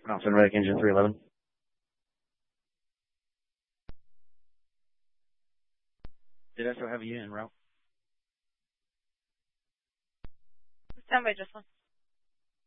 Mountain Medic Engine 311. Did I still have a unit en route? Stand by, just one.